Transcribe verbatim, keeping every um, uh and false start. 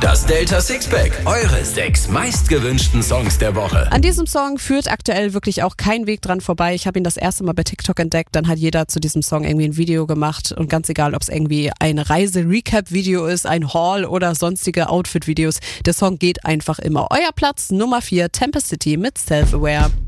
Das Delta Sixpack, eure sechs meistgewünschten Songs der Woche. An diesem Song führt aktuell wirklich auch kein Weg dran vorbei. Ich habe ihn das erste Mal bei TikTok entdeckt, dann hat jeder zu diesem Song irgendwie ein Video gemacht und ganz egal, ob es irgendwie ein Reise-Recap-Video ist, ein Haul oder sonstige Outfit-Videos, der Song geht einfach immer. Euer Platz Nummer vier, Tempest City mit Self-Aware.